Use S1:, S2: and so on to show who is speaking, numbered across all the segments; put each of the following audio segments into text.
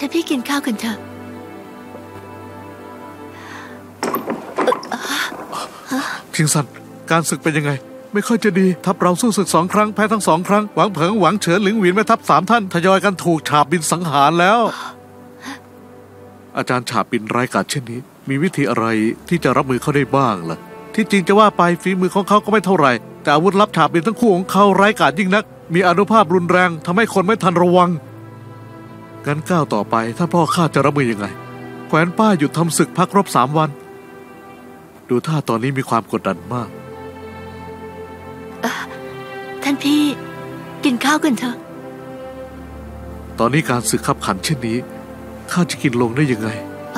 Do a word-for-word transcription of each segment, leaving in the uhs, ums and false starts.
S1: านพี่กินข้าวกันเถอะ
S2: ชิงซันการศึกเป็นยังไงไม่ค่อยจะดีทัพเราสู้ศึกสองครั้งแพ้ทั้งสองครั้งหวังเผิงหวังเฉินหลิงหวินแม่ทัพสามท่านทยอยกันถูกฉาบบินสังหารแล้วอาจารย์ฉาบบินร้ายกาจเช่นนี้มีวิธีอะไรที่จะรับมือเขาได้บ้างล่ะที่จริงจะว่าไปฝีมือของเขาก็ไม่เท่าไหร่แต่อาวุธลับฉาบบินทั้งคู่ของเขาร้ายกาจยิ่งนักมีอานุภาพรุนแรงทำให้คนไม่ทันระวังงั้นก้าวต่อไปถ้าพ่อข้าจะรับมือยังไงแขวนป้าหยุดทำศึกพักรบสามวันดูท่าตอนนี้มีความกดดันมาก
S1: ท่านพี่กินข้าวกันเถอะ
S2: ตอนนี้การศึกขับขันเช่นนี้ข้าจะกินลงได้ยังไง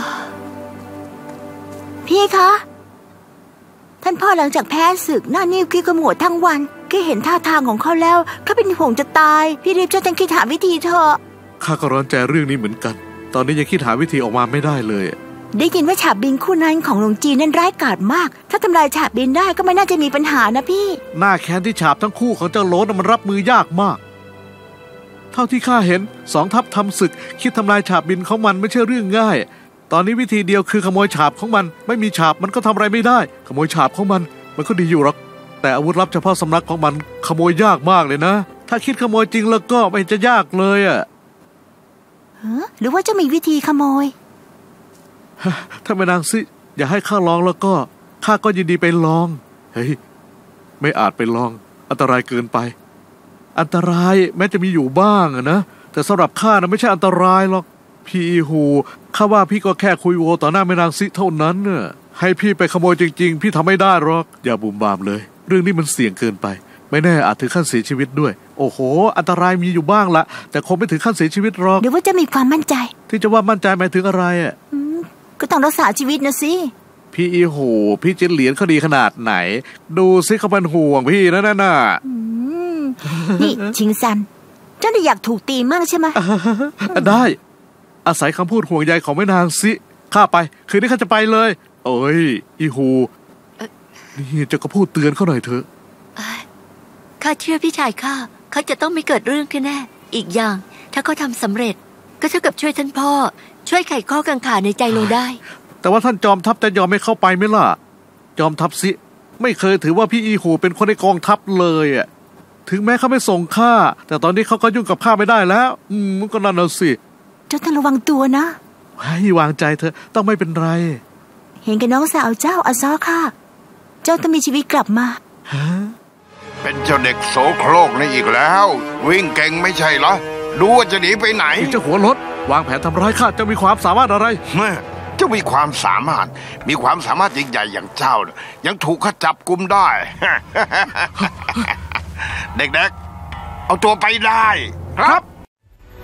S3: พี่คะท่านพ่อหลังจากแพ้ศึกหน้านิ่วขี้ขมวดทั้งวันแค่เห็นท่าทางของเขาแล้วข้าเป็นห่วงจะตายพี่รีบช่วยท่านคิดหาวิธีเถอะ
S2: ข้าก็ร้อนใจเรื่องนี้เหมือนกันตอนนี้ยังคิดหาวิธีออกมาไม่ได้เลย
S3: ได้ยินว่าฉาบบินคู่นั้นของหลวงจีนนั้นร้ายกาจมากถ้าทำลายฉาบบินได้ก็ไม่น่าจะมีปัญหานะพี่
S2: หน้าแค้นที่ฉาบทั้งคู่ของเจ้าโหลนมันรับมือยากมากเท่าที่ข้าเห็นสองทัพทำศึกคิดทำลายฉาบบินของมันไม่ใช่เรื่องง่ายตอนนี้วิธีเดียวคือขโมยฉาบของมันไม่มีฉาบมันก็ทำอะไรไม่ได้ขโมยฉาบของมันมันก็ดีอยู่หรอกแต่อาวุธลับเฉพาะสำนักของมันขโมยยากมากเลยนะถ้าคิดขโมยจริงแล้วก็ไม่จะยากเลยอ่ะ
S3: หรือว่าจะมีวิธีขโมย
S2: ถ้าแม่นางซิอย่าให้ข้าลองแล้วก็ข้าก็ยินดีไปลองเฮ้ยไม่อาจไปลองอันตรายเกินไปอันตรายแม้จะมีอยู่บ้างนะแต่สำหรับข้านะไม่ใช่อันตรายหรอกพี่หูข้าว่าพี่ก็แค่คุยโวต่อหน้าแม่นางซิเท่านั้นน่ะให้พี่ไปขโมยจริงๆพี่ทำไม่ได้หรอกอย่าบุ่มบามเลยเรื่องนี้มันเสี่ยงเกินไปไม่แน่อาจถึงขั้นเสียชีวิตด้วยโอ้โหอันตรายมีอยู่บ้างละแต่คงไม่ถึงขั้นเสียชีวิตหรอก
S3: เดี๋ยวว่าจะมีความมั่นใจ
S2: ที่จะว่ามั่นใจหมายถึงอะไรอ่ะ
S3: ก็ต้องรักษาชีวิตนะสิ
S2: พี่อีหูพี่จินเหรียญเขาดีขนาดไหนดูซิเขาเป็นห่วงพี่นะน่ะ
S3: นี่ชิงซันเจ้าได้อยากถูกตีมากใช่ไหม
S2: ได้อาศัยคำพูดห่วงใยของแม่นางซิข้าไปคืนนี้ข้าจะไปเลยโอ้ยอีหูนี่จะก็พูดเตือนเขาหน่อยเถอะ
S1: ข้าเชื่อพี่ชายข้าเขาจะต้องไม่เกิดเรื่องขึ้นแน่อีกอย่างถ้าเขาทำสำเร็จก็เท่ากับช่วยท่านพ่อช่วยไขข้อกังขาในใจลงได้
S2: แต่ว่าท่านจอมทัพจะยอมไม่เข้าไปไหมล่ะจอมทัพซิไม่เคยถือว่าพี่อีหูเป็นคนในกองทัพเลยอ่ะถึงแม้เขาไม่ส่งข้าแต่ตอนนี้เขาก็ยุ่งกับข้าไม่ได้แล้วอืมมันก็นั่นน่ะสิ
S3: เจ้าต้องระวังตัวนะ
S2: ให้วางใจเถอะต้องไม่เป็นไร
S3: เห็นกับน้องสาวเจ้าอาซอค่ะเจ้าต้องมีชีวิตกลับมา
S2: ฮะ
S4: เป็นเจ้าเด็กโสโครกนี่อีกแล้ววิ่งเก่งไม่ใช่เหรอดูว่าจะหนีไปไหน
S2: เจ้าหัวรถวางแผนทำร้ายข้าจะมีความสามารถอะไร
S4: เมื่อเจ้ามีความสามารถมีความสามารถยิ่งใหญ่อย่างเจ้ายังถูกข้าจับกุมได้ เด็กๆเอาตัวไปได้ครับ